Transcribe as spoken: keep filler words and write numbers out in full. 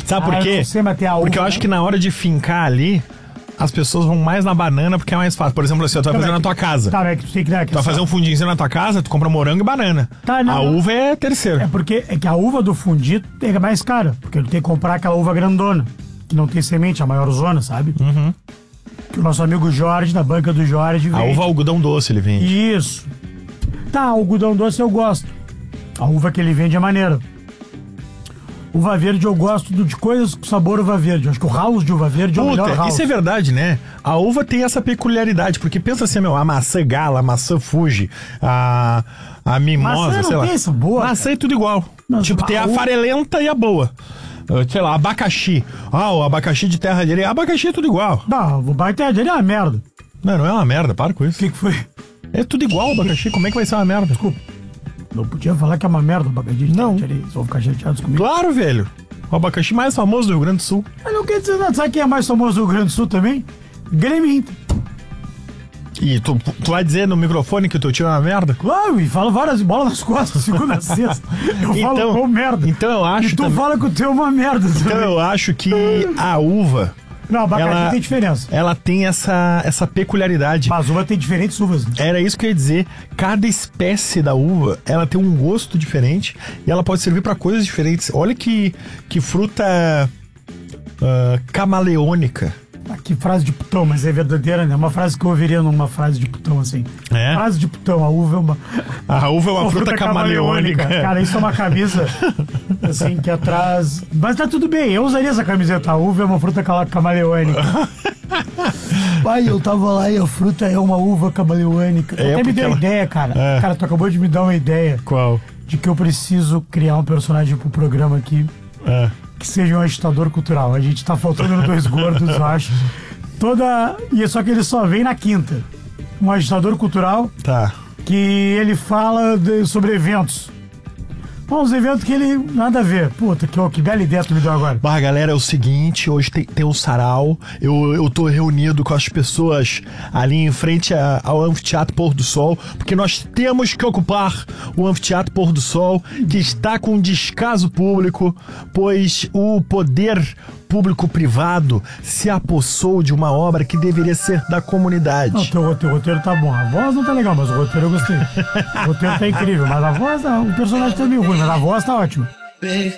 Sabe Ah, por eu quê? não sei, mas tem a uva, Porque eu acho né? que na hora de fincar ali, as pessoas vão mais na banana porque é mais fácil. Por exemplo, assim, tu vai fazer na tua casa. Tá, é que tu tem que dar. Tu vai fazer um fundinho na tua casa, tu compra morango e banana. Tá, não, a não. uva é terceiro. É porque é que a uva do fundi é mais cara, porque ele tem que comprar aquela uva grandona, que não tem semente, a maior zona, sabe? Uhum. Que o nosso amigo Jorge, da banca do Jorge, A vende. uva algodão doce ele vende. Isso. Tá, algodão doce eu gosto. A uva que ele vende é maneira. Uva verde eu gosto do- de coisas com sabor uva verde. Eu acho que o house de uva verde é o melhor Puta, house. isso é verdade, né? A uva tem essa peculiaridade, porque pensa assim, meu, a maçã gala, a maçã fuji, a, a mimosa, Maçã não sei lá. tem sabor, Maçã é tudo igual. Mas tipo, a tem a uva- farelenta e a boa. Uh, Sei lá, abacaxi. Ah, o abacaxi de terra direita. Abacaxi é tudo igual. Não, o baita dele é uma merda. Não, não é uma merda, para com O isso. que que foi? É tudo igual o abacaxi, como é que vai ser uma merda? Desculpa. Não podia falar que é uma merda o abacaxi. Não. Eles vão ficar chateados comigo. Claro, velho. O abacaxi mais famoso do Rio Grande do Sul. Mas não quer dizer nada. Sabe quem é mais famoso do Rio Grande do Sul também? Grêmio Inter. E tu, tu vai dizer no microfone que o teu time é uma merda? Claro, e falo várias bolas nas costas, segunda a sexta. Eu falo Então- com merda. então eu acho E tu também- fala que o teu é uma merda Então também. eu acho que a uva, Não, abacaxi ela- tem diferença. ela tem essa, essa peculiaridade. Mas uva tem diferentes uvas. Né? Era isso que eu ia dizer. Cada espécie da uva, ela tem um gosto diferente e ela pode servir para coisas diferentes. Olha que, que fruta ah, camaleônica. Ah, que frase de putão, mas é verdadeira, né? Uma frase que eu ouviria numa frase de putão, assim. É? Frase de putão, a uva é uma... A uva é uma, uma fruta, camaleônica. Cara, isso é uma camisa, assim, que atrás... Mas tá tudo bem, eu usaria essa camiseta. A uva é uma fruta cala- camaleônica. Pai, eu tava lá e a fruta é uma uva camaleônica. É, Até me porque deu ela- ideia, cara. É. Cara, tu acabou de me dar uma ideia Qual? de que eu preciso criar um personagem pro programa aqui É. que seja um agitador cultural. A gente tá faltando no Dois Gordos, eu acho. Toda... E é só que ele só vem na quinta. Um agitador cultural Tá. que ele fala de- sobre eventos. Bom, uns eventos que ele nada a ver. Puta, que, que bela ideia tu me deu agora. Bah, galera, é o seguinte, hoje tem, tem um sarau, eu, eu tô reunido com as pessoas ali em frente a- ao Anfiteatro Pôr do Sol, porque nós temos que ocupar o Anfiteatro Pôr do Sol, que está com descaso público, pois o poder público-privado se apossou de uma obra que deveria ser da comunidade. Não, teu, roteiro- teu roteiro tá bom. A voz não tá legal, mas o roteiro eu gostei. O roteiro tá incrível, mas a voz, não, o personagem tá meio ruim, mas a voz tá ótima.